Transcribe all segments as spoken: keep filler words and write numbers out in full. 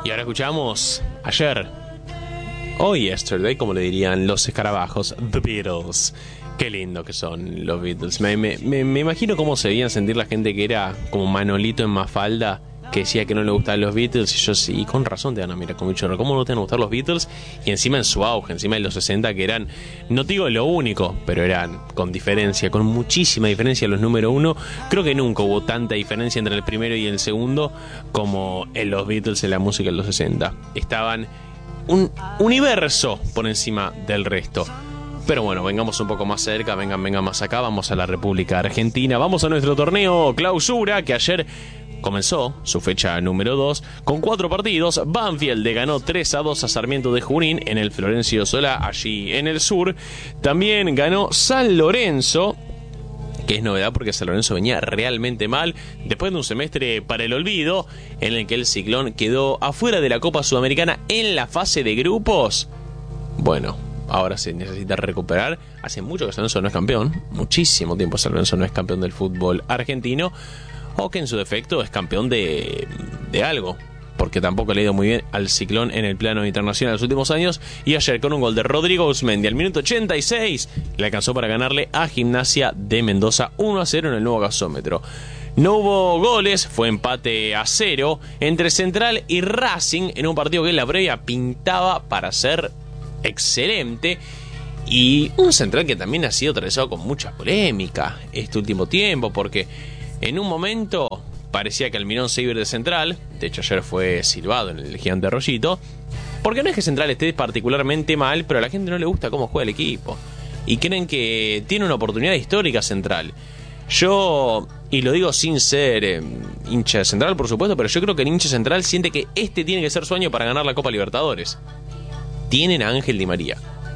Y ahora escuchamos ayer, o yesterday, como le dirían los escarabajos, The Beatles. Qué lindo que son los Beatles. Me, me, me, me imagino cómo se debían sentir la gente que era como Manolito en Mafalda, que decía que no le gustaban los Beatles. Y yo sí, con razón te van a mirar con mucho horror. ¿Cómo no te van a gustar los Beatles? Y encima en su auge, encima de los sesenta, que eran, no te digo lo único, pero eran con diferencia, con muchísima diferencia los número uno. Creo que nunca hubo tanta diferencia entre el primero y el segundo como en los Beatles en la música de los sesenta. Estaban un universo por encima del resto. Pero bueno, vengamos un poco más cerca, vengan, vengan más acá, vamos a la República Argentina, vamos a nuestro torneo Clausura, que ayer comenzó su fecha número dos con cuatro partidos. Banfield le ganó tres a dos a Sarmiento de Junín en el Florencio Solá, allí en el sur. También ganó San Lorenzo, que es novedad porque San Lorenzo venía realmente mal después de un semestre para el olvido en el que el Ciclón quedó afuera de la Copa Sudamericana en la fase de grupos. Bueno, ahora se necesita recuperar. Hace mucho que San Lorenzo no es campeón, muchísimo tiempo San Lorenzo no es campeón del fútbol argentino, o que en su defecto es campeón de, de algo, porque tampoco le ha ido muy bien al Ciclón en el plano internacional en los últimos años. Y ayer, con un gol de Rodrigo Uzmendi al minuto ochenta y seis, le alcanzó para ganarle a Gimnasia de Mendoza uno a cero en el nuevo gasómetro. No hubo goles, fue empate a cero entre Central y Racing en un partido que en la previa pintaba para ser excelente. Y un Central que también ha sido atravesado con mucha polémica este último tiempo, porque en un momento parecía que Almirón se iba a ir de Central. De hecho, ayer fue silbado en el Gigante Rollito, porque no es que Central esté particularmente mal, pero a la gente no le gusta cómo juega el equipo y creen que tiene una oportunidad histórica Central. Yo, y lo digo sin ser eh, hincha de Central, por supuesto, pero yo creo que el hincha Central siente que este tiene que ser su año para ganar la Copa Libertadores. Tienen a Ángel Di María.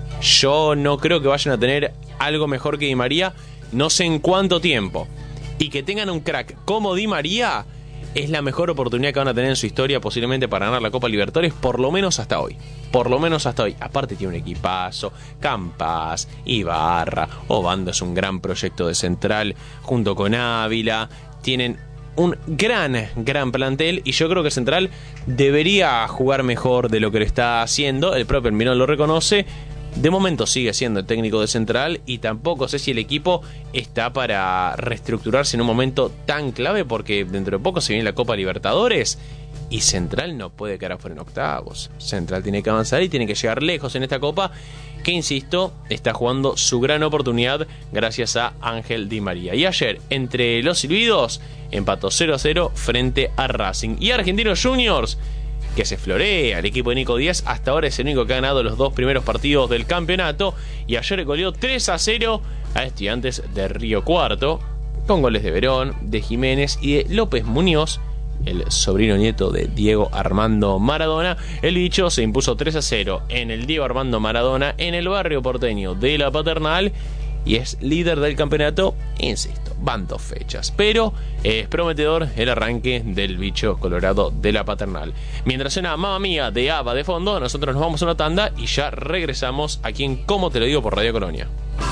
Yo no creo que vayan a tener algo mejor que Di María, no sé en cuánto tiempo. Y que tengan un crack como Di María es la mejor oportunidad que van a tener en su historia posiblemente para ganar la Copa Libertadores, por lo menos hasta hoy. Por lo menos hasta hoy. Aparte tiene un equipazo, Campas, Ibarra, Obando es un gran proyecto de Central, junto con Ávila. Tienen un gran, gran plantel y yo creo que Central debería jugar mejor de lo que lo está haciendo. El propio Almirón lo reconoce. De momento sigue siendo el técnico de Central y tampoco sé si el equipo está para reestructurarse en un momento tan clave, porque dentro de poco se viene la Copa Libertadores y Central no puede quedar afuera en octavos. Central tiene que avanzar y tiene que llegar lejos en esta Copa, que insisto, está jugando su gran oportunidad gracias a Ángel Di María. Y ayer, entre los silbidos, empató cero a cero frente a Racing. Y Argentinos Juniors, que se florea, el equipo de Nico Díaz hasta ahora es el único que ha ganado los dos primeros partidos del campeonato, y ayer goleó tres a cero a Estudiantes de Río Cuarto, con goles de Verón, de Jiménez y de López Muñoz, el sobrino nieto de Diego Armando Maradona. El bicho se impuso tres a cero en el Diego Armando Maradona en el barrio porteño de La Paternal y es líder del campeonato, insisto, van dos fechas, pero es prometedor el arranque del bicho colorado de La Paternal. Mientras suena Mamma Mía de ABBA de fondo, nosotros nos vamos a una tanda y ya regresamos aquí en Como Te Lo Digo por Radio Colonia.